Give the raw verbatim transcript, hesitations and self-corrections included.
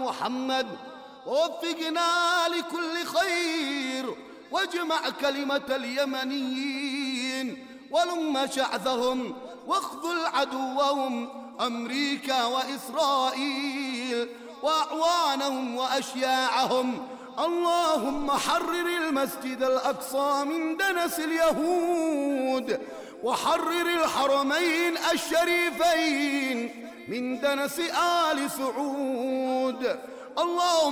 محمد، ووفقنا لكل خير، واجمع كلمة اليمنيين، ولم شعثهم، واخذل عدوهم أمريكا وإسرائيل وأعوانهم وأشياعهم. اللهم حرر المسجد الأقصى من دنس اليهود، وحرر الحرمين الشريفين من دنس آل سعود. اللهم